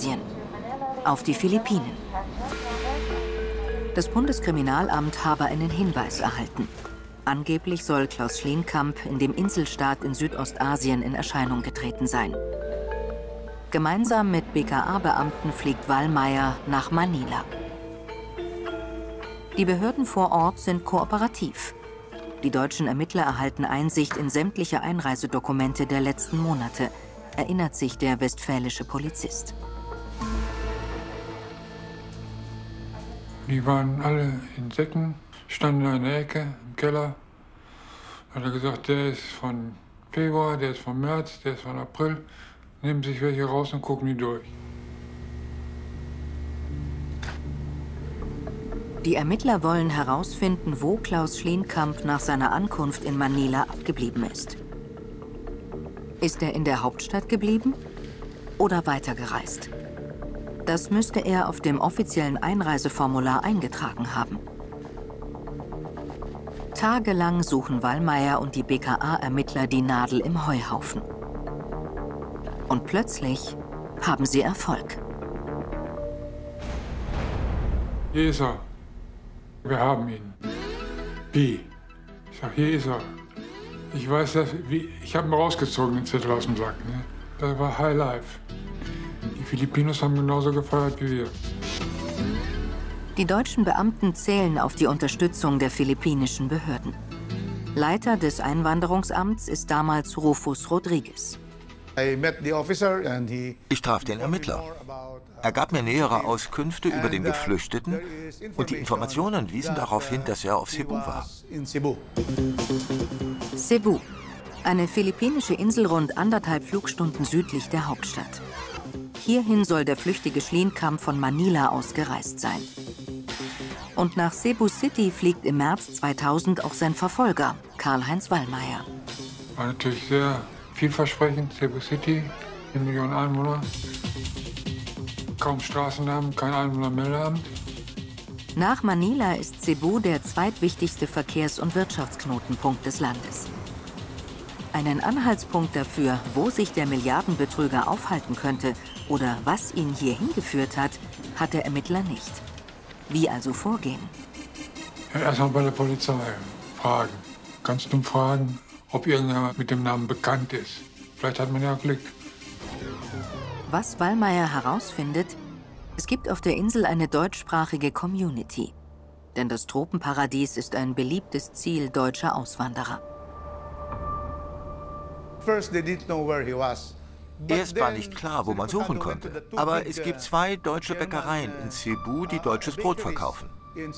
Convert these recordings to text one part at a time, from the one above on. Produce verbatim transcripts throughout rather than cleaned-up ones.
Südostasien, auf die Philippinen. Das Bundeskriminalamt habe einen Hinweis erhalten. Angeblich soll Klaus Schleenkamp in dem Inselstaat in Südostasien in Erscheinung getreten sein. Gemeinsam mit B K A-Beamten fliegt Wallmeier nach Manila. Die Behörden vor Ort sind kooperativ. Die deutschen Ermittler erhalten Einsicht in sämtliche Einreisedokumente der letzten Monate, erinnert sich der westfälische Polizist. Die waren alle in Säcken, standen in einer Ecke im Keller. Da hat er gesagt, der ist von Februar, der ist von März, der ist von April. Nehmen sich welche raus und gucken die durch. Die Ermittler wollen herausfinden, wo Klaus Schleenkamp nach seiner Ankunft in Manila abgeblieben ist. Ist er in der Hauptstadt geblieben oder weitergereist? Das müsste er auf dem offiziellen Einreiseformular eingetragen haben. Tagelang suchen Wallmeier und die B K A-Ermittler die Nadel im Heuhaufen. Und plötzlich haben sie Erfolg. Hier ist er. Wir haben ihn. Wie? Ich sag, hier ist er. Ich weiß das, wie, ich habe ihn rausgezogen, den Zettel aus dem Sack. Ne? Das war High Life. Die Filipinos haben genauso gefeiert wie wir. Die deutschen Beamten zählen auf die Unterstützung der philippinischen Behörden. Leiter des Einwanderungsamts ist damals Rufus Rodriguez. Ich traf den Ermittler. Er gab mir nähere Auskünfte über den Geflüchteten und die Informationen wiesen darauf hin, dass er auf Cebu war. Cebu, eine philippinische Insel rund anderthalb Flugstunden südlich der Hauptstadt. Hierhin soll der flüchtige Schleenkamp von Manila aus gereist sein. Und nach Cebu City fliegt im März zweitausend auch sein Verfolger, Karl-Heinz Wallmeier. War natürlich sehr vielversprechend, Cebu City, eine Million Einwohner. Kaum Straßennamen, kein Einwohnermeldeamt. Nach Manila ist Cebu der zweitwichtigste Verkehrs- und Wirtschaftsknotenpunkt des Landes. Einen Anhaltspunkt dafür, wo sich der Milliardenbetrüger aufhalten könnte oder was ihn hier hingeführt hat, hat der Ermittler nicht. Wie also vorgehen? Ja, erstmal bei der Polizei fragen. Ganz dumm fragen, ob irgendjemand mit dem Namen bekannt ist. Vielleicht hat man ja Glück. Was Wallmeier herausfindet, es gibt auf der Insel eine deutschsprachige Community. Denn das Tropenparadies ist ein beliebtes Ziel deutscher Auswanderer. Erst war nicht klar, wo man suchen konnte. Aber es gibt zwei deutsche Bäckereien in Cebu, die deutsches Brot verkaufen.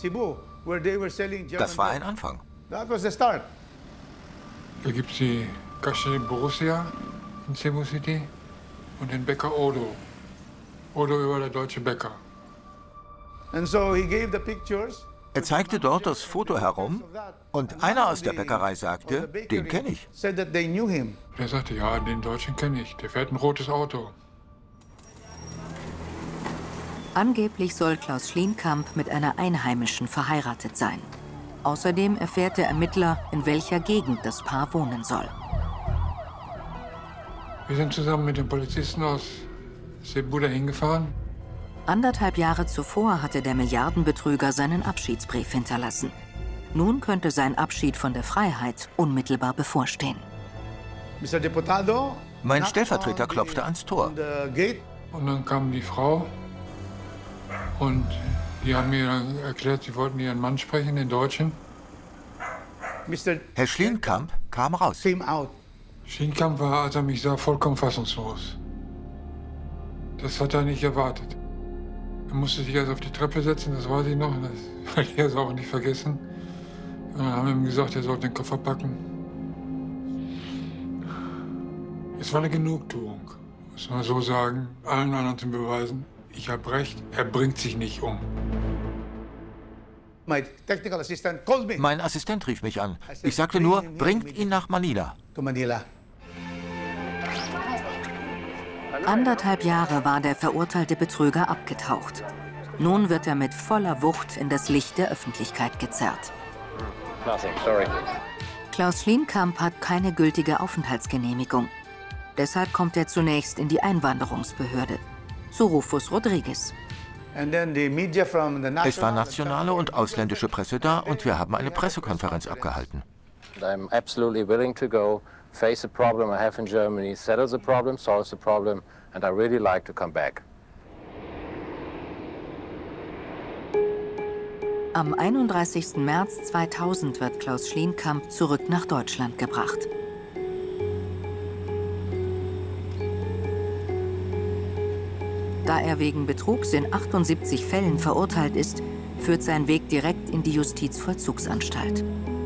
Das war ein Anfang. Da gibt es die Kasche Borussia in Cebu City und den Bäcker Odo. Odo war der deutsche Bäcker. Er zeigte dort das Foto herum und einer aus der Bäckerei sagte, den kenne ich. Der sagte, ja, den Deutschen kenne ich, der fährt ein rotes Auto. Angeblich soll Klaus Schleenkamp mit einer Einheimischen verheiratet sein. Außerdem erfährt der Ermittler, in welcher Gegend das Paar wohnen soll. Wir sind zusammen mit den Polizisten aus Cebu dahin gefahren. Anderthalb Jahre zuvor hatte der Milliardenbetrüger seinen Abschiedsbrief hinterlassen. Nun könnte sein Abschied von der Freiheit unmittelbar bevorstehen. Mein Stellvertreter klopfte ans Tor. Und dann kam die Frau und die haben mir dann erklärt, sie wollten ihren Mann sprechen, den Deutschen. Herr Schleenkamp kam raus. Schleenkamp war, als er mich sah, vollkommen fassungslos. Das hat er nicht erwartet. Er musste sich erst auf die Treppe setzen, das weiß ich noch, das werde ich jetzt auch nicht vergessen. Und dann haben wir ihm gesagt, er sollte den Koffer packen. Es war eine Genugtuung, muss man so sagen, allen anderen zu beweisen, ich habe recht, er bringt sich nicht um. Mein Assistent rief mich an. Ich sagte nur, bringt ihn nach Manila. Anderthalb Jahre war der verurteilte Betrüger abgetaucht. Nun wird er mit voller Wucht in das Licht der Öffentlichkeit gezerrt. Klaus Schleenkamp hat keine gültige Aufenthaltsgenehmigung. Deshalb kommt er zunächst in die Einwanderungsbehörde. zu Rufus Rodriguez. Es war nationale und ausländische Presse da und wir haben eine Pressekonferenz abgehalten. I'm absolutely willing to go, face the problem I have in Germany, settle the problem, solve the problem, and I really like to come back. Am einunddreißigsten März zweitausend wird Klaus Schlienkamp zurück nach Deutschland gebracht. Da er wegen Betrugs in achtundsiebzig Fällen verurteilt ist, führt sein Weg direkt in die Justizvollzugsanstalt.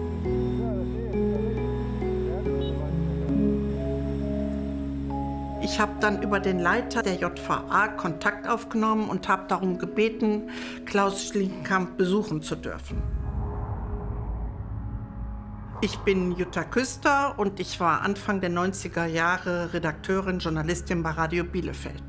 Ich habe dann über den Leiter der J V A Kontakt aufgenommen und habe darum gebeten, Klaus Schlienkamp besuchen zu dürfen. Ich bin Jutta Küster und ich war Anfang der neunziger Jahre Redakteurin, Journalistin bei Radio Bielefeld.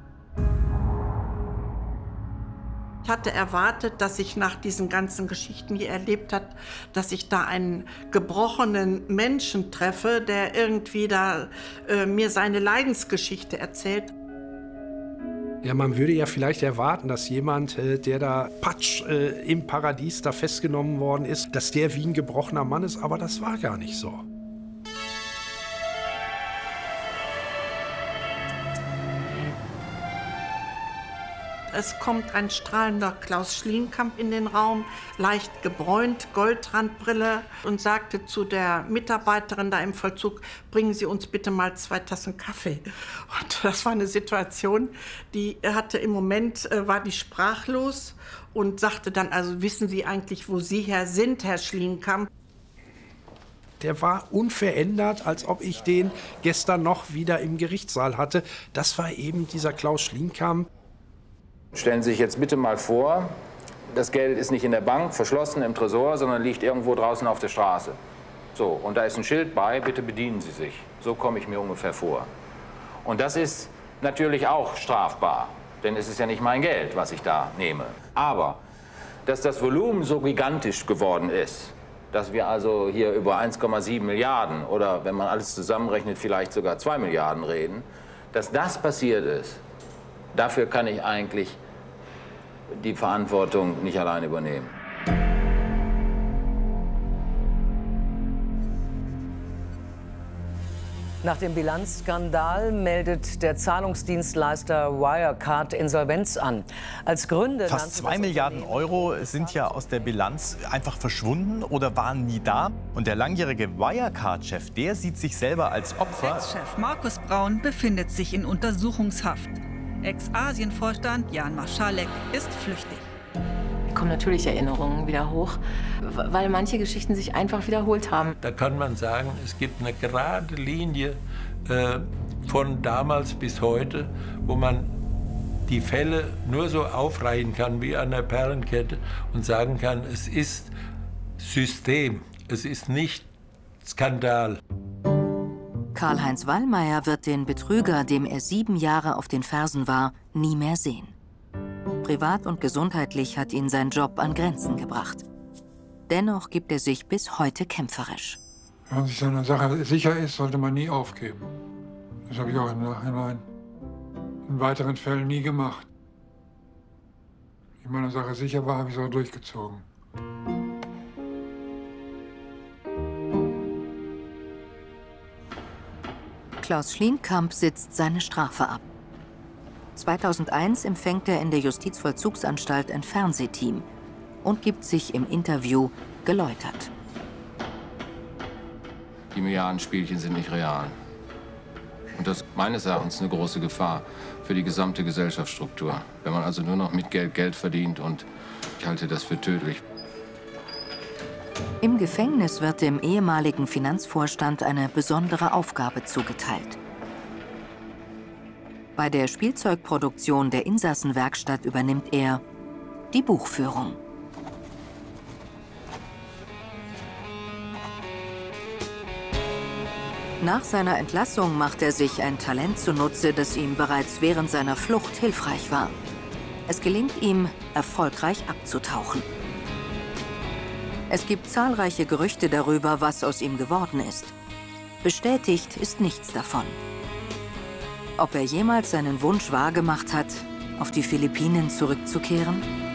Ich hatte erwartet, dass ich nach diesen ganzen Geschichten, die er erlebt hat, dass ich da einen gebrochenen Menschen treffe, der irgendwie da äh, mir seine Leidensgeschichte erzählt. Ja, man würde ja vielleicht erwarten, dass jemand, äh, der da patsch äh, im Paradies da festgenommen worden ist, dass der wie ein gebrochener Mann ist, aber das war gar nicht so. Es kommt ein strahlender Klaus Schlienkamp in den Raum, leicht gebräunt, Goldrandbrille und sagte zu der Mitarbeiterin da im Vollzug, bringen Sie uns bitte mal zwei Tassen Kaffee. Und das war eine Situation, die er hatte im Moment, äh, war die sprachlos und sagte dann, also wissen Sie eigentlich, wo Sie her sind, Herr Schlienkamp? Der war unverändert, als ob ich den gestern noch wieder im Gerichtssaal hatte. Das war eben dieser Klaus Schlienkamp. Stellen Sie sich jetzt bitte mal vor, das Geld ist nicht in der Bank, verschlossen im Tresor, sondern liegt irgendwo draußen auf der Straße. So, und da ist ein Schild bei, bitte bedienen Sie sich. So komme ich mir ungefähr vor. Und das ist natürlich auch strafbar, denn es ist ja nicht mein Geld, was ich da nehme. Aber, dass das Volumen so gigantisch geworden ist, dass wir also hier über eins Komma sieben Milliarden oder, wenn man alles zusammenrechnet, vielleicht sogar zwei Milliarden reden, dass das passiert ist, dafür kann ich eigentlich die Verantwortung nicht allein übernehmen. Nach dem Bilanzskandal meldet der Zahlungsdienstleister Wirecard Insolvenz an. Als Gründe Fast zwei Milliarden Euro sind ja aus der Bilanz einfach verschwunden oder waren nie da. Und der langjährige Wirecard-Chef, der sieht sich selber als Opfer. Ex-Chef Markus Braun befindet sich in Untersuchungshaft. Ex-Asien-Vorstand Jan Marschalek ist flüchtig. Da kommen natürlich Erinnerungen wieder hoch, weil manche Geschichten sich einfach wiederholt haben. Da kann man sagen, es gibt eine gerade Linie äh, von damals bis heute, wo man die Fälle nur so aufreihen kann wie an der Perlenkette und sagen kann, es ist System, es ist nicht Skandal. Karl-Heinz Wallmayr wird den Betrüger, dem er sieben Jahre auf den Fersen war, nie mehr sehen. Privat und gesundheitlich hat ihn sein Job an Grenzen gebracht. Dennoch gibt er sich bis heute kämpferisch. Wenn man sich seiner Sache sicher ist, sollte man nie aufgeben. Das habe ich auch im Nachhinein in weiteren Fällen nie gemacht. Wenn ich meiner Sache sicher war, habe ich es auch durchgezogen. Klaus Schlienkamp sitzt seine Strafe ab. zweitausendeins empfängt er in der Justizvollzugsanstalt ein Fernsehteam und gibt sich im Interview geläutert. Die Milliardenspielchen sind nicht real. Und das ist meines Erachtens eine große Gefahr für die gesamte Gesellschaftsstruktur. Wenn man also nur noch mit Geld Geld verdient, und ich halte das für tödlich. Im Gefängnis wird dem ehemaligen Finanzvorstand eine besondere Aufgabe zugeteilt. Bei der Spielzeugproduktion der Insassenwerkstatt übernimmt er die Buchführung. Nach seiner Entlassung macht er sich ein Talent zunutze, das ihm bereits während seiner Flucht hilfreich war. Es gelingt ihm, erfolgreich abzutauchen. Es gibt zahlreiche Gerüchte darüber, was aus ihm geworden ist. Bestätigt ist nichts davon. Ob er jemals seinen Wunsch wahrgemacht hat, auf die Philippinen zurückzukehren?